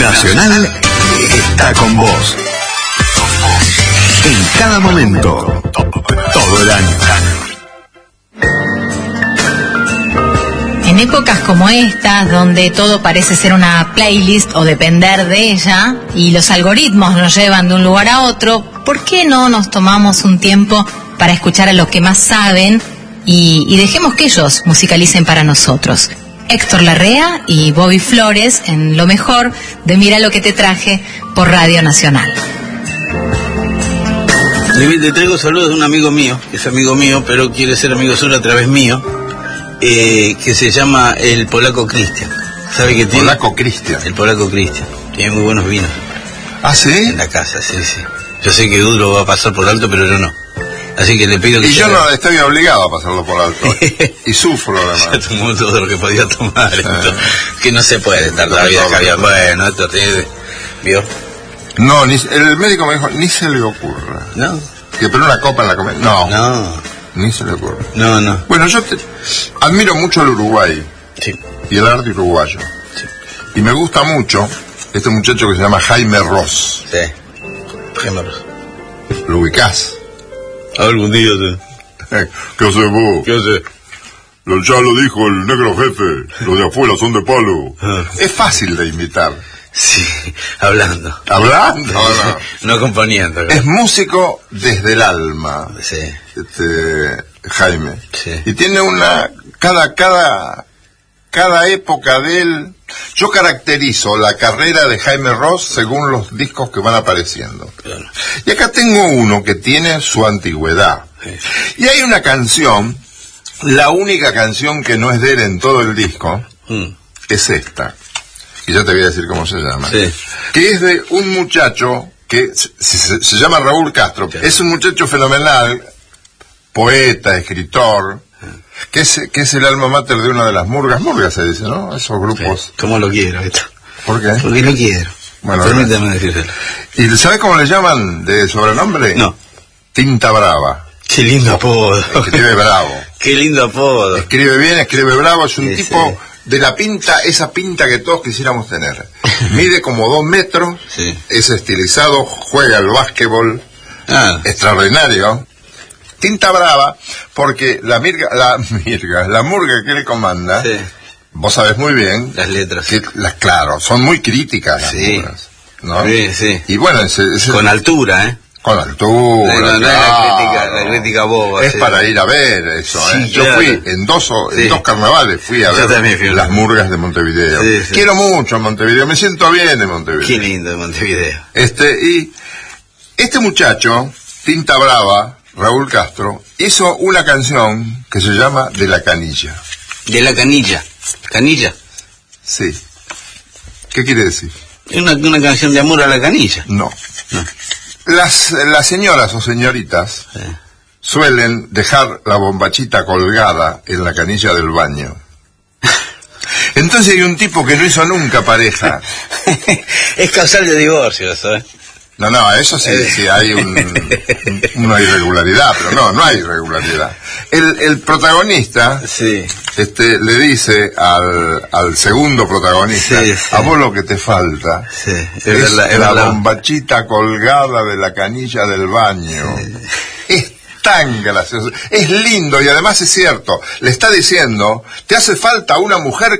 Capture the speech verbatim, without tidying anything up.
Nacional está con vos. En cada momento, todo el año. En épocas como estas, donde todo parece ser una playlist o depender de ella, y los algoritmos nos llevan de un lugar a otro, ¿por qué no nos tomamos un tiempo para escuchar a los que más saben y, y dejemos que ellos musicalicen para nosotros? Héctor Larrea y Bobby Flores en lo mejor de Mira lo que te traje por Radio Nacional. Le traigo saludos de un amigo mío, que es amigo mío, pero quiere ser amigo solo a través mío, eh, que se llama el Polaco Cristian. ¿Sabe qué tiene? Polaco Cristian. El Polaco Cristian. Tiene muy buenos vinos. ¿Ah, sí? En la casa, sí, sí. Yo sé que Duro va a pasar por alto, pero yo no. Así que le pido que... Y yo no estoy obligado a pasarlo por alto. Y sufro, además. Ya tomó todo lo que podía tomar. Eh. Esto, que no se puede estar la vida cabía. Bueno, esto tiene... ¿Vio? No, ni, el médico me dijo, ni se le ocurra. ¿No? Que pero una copa en la comida. No. No. Ni se le ocurre. No, no. Bueno, yo te, admiro mucho el Uruguay. Sí. Y el arte uruguayo. Sí. Y me gusta mucho este muchacho que se llama Jaime Ross. Sí. Jaime Ross. ¿Lo ubicás? Algún día, sí. ¿Qué haces vos? ¿Qué haces? Ya lo dijo el negro jefe, los de afuera son de palo. Ah. Es fácil de imitar. Sí, hablando. ¿Hablando? No, no componiendo. Claro. Es músico desde el alma. Sí. Este, Jaime. Sí. Y tiene una... Cada, cada, cada época de él... Yo caracterizo la carrera de Jaime Ross según los discos que van apareciendo. Claro. Y acá tengo uno que tiene su antigüedad. Sí. Y hay una canción, la única canción que no es de él en todo el disco, mm. es esta. Y ya te voy a decir cómo se llama. Sí. Que es de un muchacho que se, se, se llama Raúl Castro. Sí. Es un muchacho fenomenal, poeta, escritor, que es, que es el alma mater de una de las murgas. Murgas se dice, ¿no? Esos grupos. Sí. ¿Cómo lo quiero esto? ¿Por qué? Porque lo quiero. Bueno, permítame decírselo. ¿Y sabes cómo le llaman de sobrenombre? No. Tinta Brava. Qué lindo apodo. Escribe bravo. Qué lindo apodo. Escribe bien, escribe bravo. Es un sí, tipo... Sí. De la pinta, esa pinta que todos quisiéramos tener. Mide como dos metros, sí. Es estilizado, juega al básquetbol, ah. extraordinario. Tinta brava, porque la mirga, la mirga, la murga que le comanda, sí. Vos sabés muy bien. Las letras. Que, las, claro, son muy críticas las sí. murgas, ¿no? Sí, sí. Y bueno, ese, ese, con altura, ¿eh? Con altura. No, no, no, claro. la, crítica, la crítica boba. Es sí. para ir a ver eso, sí, ¿eh? Yo claro. fui en dos, sí. en dos carnavales, fui a Yo ver fui las murgas de Montevideo. Sí, sí. Quiero mucho a Montevideo, me siento bien en Montevideo. Qué lindo de Montevideo. Este, y este muchacho, Tinta Brava, Raúl Castro, hizo una canción que se llama De la Canilla. De la Canilla. ¿Canilla? Sí. ¿Qué quiere decir? ¿Es una, una canción de amor a la canilla? No. No. Las, las señoras o señoritas sí. Suelen dejar la bombachita colgada en la canilla del baño. Entonces hay un tipo que no hizo nunca pareja. Es causal de divorcio, eso, ¿eh? No, no, eso sí, sí hay un, un, una irregularidad, pero no, no hay irregularidad. El, el protagonista sí. este, le dice al, al segundo protagonista, sí, sí. A vos lo que te falta sí, es, es verdad, es la verdad. bombachita colgada de la canilla del baño. Sí. Es tan gracioso, es lindo y además es cierto, le está diciendo, te hace falta una mujer